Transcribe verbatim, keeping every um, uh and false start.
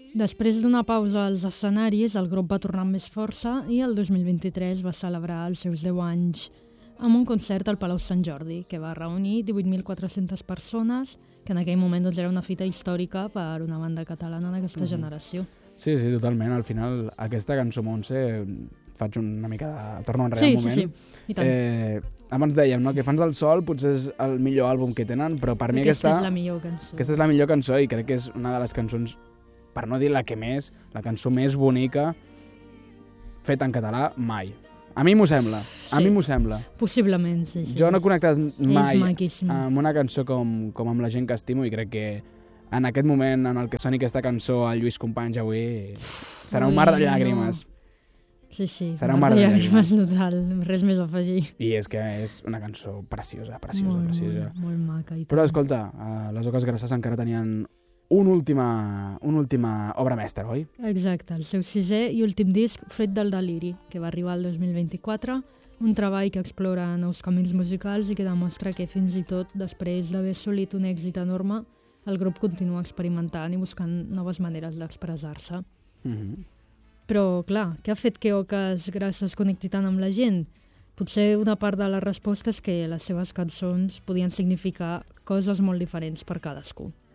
Després d'una pausa als escenaris, el grup va tornar amb més força i el dos mil vint-i-tres va celebrar els seus deu anys amb un concert al Palau Sant Jordi, que va reunir divuit mil quatre-centes persones, que en aquell moment doncs, era una fita històrica per una banda catalana d'aquesta mm-hmm. generació. Sí, sí, totalment. Al final, aquesta cançó, Montse, faig una mica de... Torno enrere sí, un moment. Sí, sí, i tant. Eh, abans dèiem, no?, que Fans del Sol potser és el millor àlbum que tenen, però per mi aquesta... aquesta... és la millor cançó. Aquesta és la millor cançó i crec que és una de les cançons, per no dir la que més, la cançó més bonica feta en català mai. A mi m'ho sembla, sí. a mi m'ho sembla. Possiblement, sí, sí. Jo no he connectat mai amb una cançó com, com amb la gent que estimo i crec que en aquest moment en el que soni aquesta cançó al Lluís Companys avui serà un mar de llàgrimes. No. Sí, sí, serà un mar de llàgrimes total, res més a afegir. I és que és una cançó preciosa, preciosa, molt, preciosa. Molt, molt maca. I Però escolta, uh, les Oques Grasses encara tenien una última, una última obra mestra, oi? Exacte, el seu sisè i últim disc, Fruit del deliri, que va arribar el dos mil vint-i-quatre, un treball que explora nous camins musicals i que demostra que fins i tot després d'haver assolit un èxit enorme, el grup continua experimentant i buscant noves maneres d'expressar-se. Mm-hmm. Però, clar, què ha fet que Oques Grasses connecti tant amb la gent? Potser una part de la resposta és que les seves cançons podien significar coses molt diferents per cadascú.